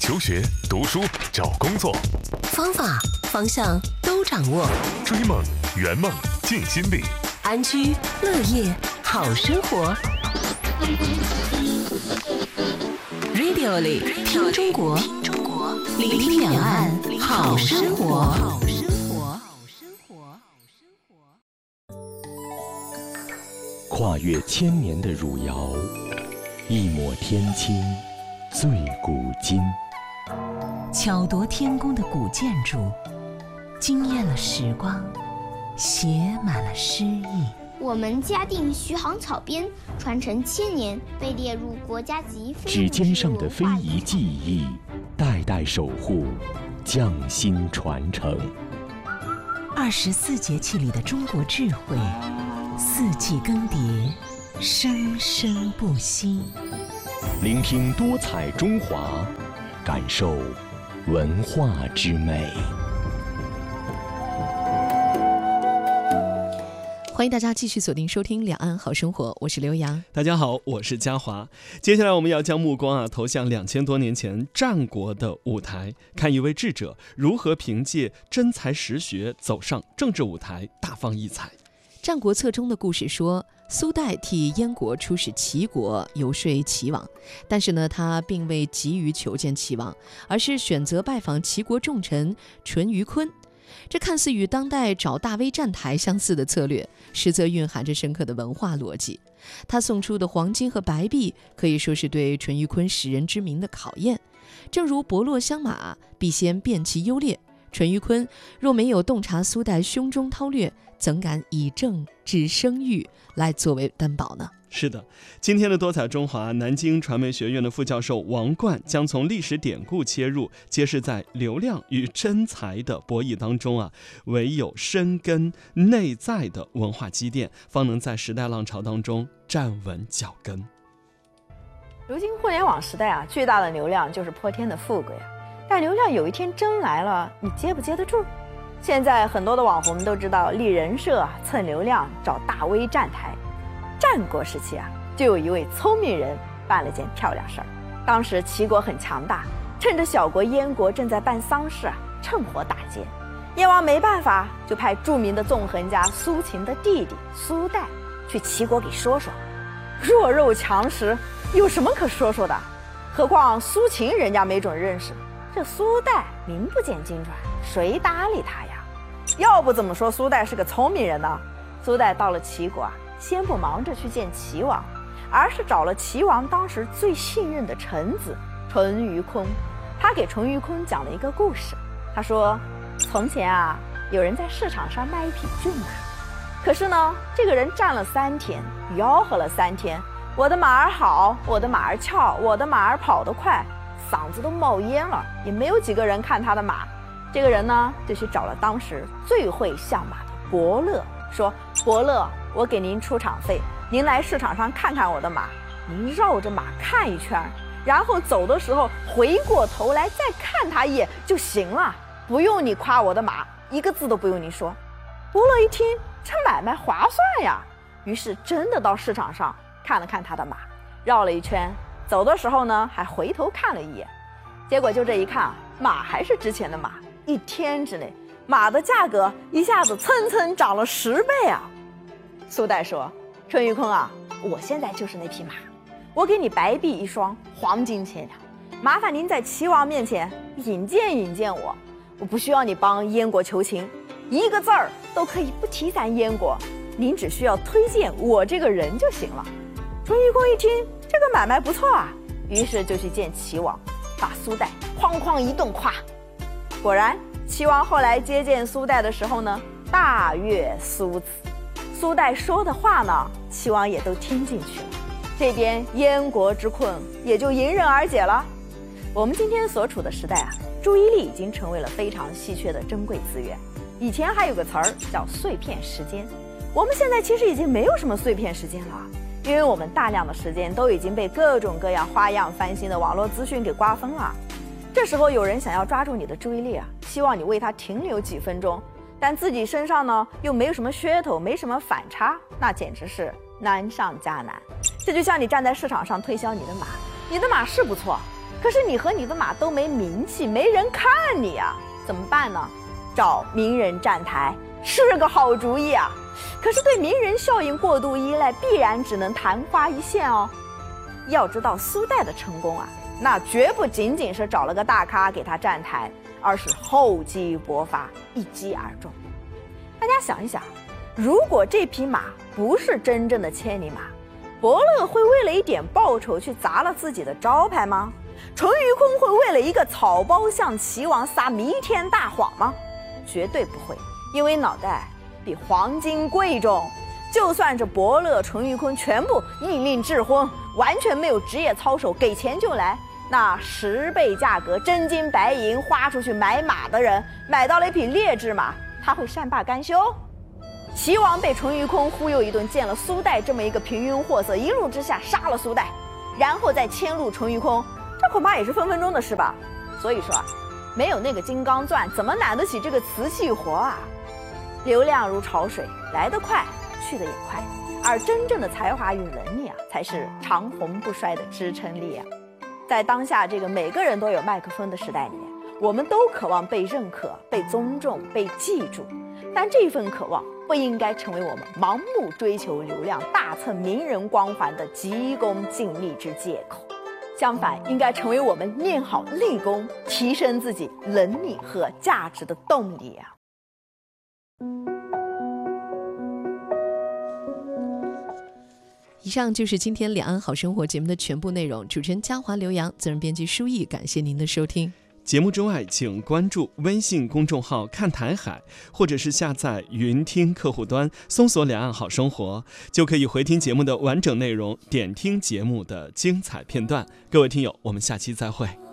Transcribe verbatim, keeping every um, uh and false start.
求学、读书、找工作， 方法、方向都掌握。 追梦、圆梦、尽心力， 安居乐业好生活。Radio 里听中国，聆听两岸好生活。 跨越千年的汝窑，一抹天青，醉古今。 巧夺天工的古建筑，惊艳了时光，写满了诗意。 我们嘉定徐杭草编传承千年，被列入国家级非指尖上的非遗技艺，代代守护，匠心传承。 二十四节气里的中国智慧，四季更迭，生生不息。 聆听多彩中华，感受文化之美。 欢迎大家继续锁定收听《两岸好生活》，我是刘洋。 大家好，我是嘉华。接下来我们要将目光啊投向两千多年前战国的舞台，看一位智者如何凭借真才实学走上政治舞台，大放异彩。 《战国策》中的故事说，苏代替燕国出使齐国游说齐王，但是呢，他并未急于求见齐王，而是选择拜访齐国重臣淳于髡。这看似与当代找大 V 站台相似的策略，实则蕴含着深刻的文化逻辑。他送出的黄金和白璧可以说是对淳于髡识人之明的考验。正如伯乐相马，必先辨其优劣。淳于髡若没有洞察苏代胸中韬略，怎敢以政治声誉来作为担保呢？ 是的，今天的多彩中华，南京传媒学院的副教授王冠将从历史典故切入，揭示在流量与真才的博弈当中啊，唯有深根内在的文化积淀，方能在时代浪潮当中站稳脚跟。 如今互联网时代啊，巨大的流量就是泼天的富贵啊，但流量有一天真来了，你接不接得住？现在很多的网红都知道立人设、蹭流量、找大 V 站台。战国时期啊，就有一位聪明人办了件漂亮事儿。当时齐国很强大，趁着小国燕国正在办丧事啊，趁火打劫。燕王没办法，就派著名的纵横家苏秦的弟弟苏代去齐国给说说。弱肉强食，有什么可说说的？何况苏秦人家没准认识，这苏代名不见经传，谁搭理他呀？要不怎么说苏代是个聪明人呢？苏代到了齐国啊，先不忙着去见齐王，而是找了齐王当时最信任的臣子淳于髡。他给淳于髡讲了一个故事。他说，从前啊，有人在市场上卖一匹骏马，可是呢，这个人站了三天，吆喝了三天，我的马儿好，我的马儿俏，我的马儿跑得快，嗓子都冒烟了，也没有几个人看他的马。这个人呢，就去找了当时最会相马的伯乐，说，伯乐，我给您出场费，您来市场上看看我的马，您绕着马看一圈，然后走的时候回过头来再看他一眼就行了，不用你夸我的马，一个字都不用你说。伯乐一听，这买卖划算呀，于是真的到市场上看了看他的马，绕了一圈，走的时候呢还回头看了一眼，结果就这一看，马还是之前的马，一天之内马的价格一下子蹭蹭涨了十倍啊！苏代说，淳于髡啊，我现在就是那匹马，我给你白璧一双，黄金千两，麻烦您在齐王面前引荐引荐我，我不需要你帮燕国求情，一个字儿都可以不提咱燕国，您只需要推荐我这个人就行了。淳于髡一听，这个买卖不错啊，于是就去见齐王，把苏代哐哐一顿夸。果然齐王后来接见苏代的时候呢，大悦苏辞。苏代说的话呢，齐王也都听进去了，这边燕国之困也就迎刃而解了。我们今天所处的时代啊，注意力已经成为了非常稀缺的珍贵资源。以前还有个词儿叫碎片时间，我们现在其实已经没有什么碎片时间了，因为我们大量的时间都已经被各种各样花样翻新的网络资讯给瓜分了。这时候有人想要抓住你的注意力啊，希望你为他停留几分钟，但自己身上呢又没有什么噱头，没什么反差，那简直是难上加难。这就像你站在市场上推销你的马，你的马是不错， 可是你和你的马都没名气，没人看你呀，怎么办呢？找名人站台是个好主意啊。可是对名人效应过度依赖，必然只能昙花一现哦。要知道苏代的成功啊，那绝不仅仅是找了个大咖给他站台，而是厚积薄发，一击而中。大家想一想，如果这匹马不是真正的千里马，伯乐会为了一点报酬去砸了自己的招牌吗？淳于髡会为了一个草包向齐王撒弥天大谎吗？绝对不会，因为脑袋比黄金贵重。就算这伯乐、淳于髡全部一令智昏，完全没有职业操守，给钱就来，那十倍价格真金白银花出去买马的人，买到了一匹劣质马，他会善罢甘休？齐王被淳于髡忽悠一顿，见了苏代这么一个平庸货色，一怒之下杀了苏代，然后再迁入淳于髡，这恐怕也是分分钟的事吧。所以说啊，没有那个金刚钻，怎么揽得起这个瓷器活啊？流量如潮水，来得快，去得也快，而真正的才华与能力啊，才是长红不衰的支撑力啊。在当下这个每个人都有麦克风的时代里面，我们都渴望被认可、被尊重、被记住，但这份渴望不应该成为我们盲目追求流量、大蹭名人光环的急功近利之借口。相反，应该成为我们练好内功、提升自己能力和价值的动力啊。 以上就是今天两岸好生活节目的全部内容。主持人嘉华、刘洋，责任编辑舒毅，感谢您的收听。 节目之外，请关注微信公众号看台海，或者是下载云听客户端，搜索两岸好生活，就可以回听节目的完整内容，点听节目的精彩片段。各位听友，我们下期再会。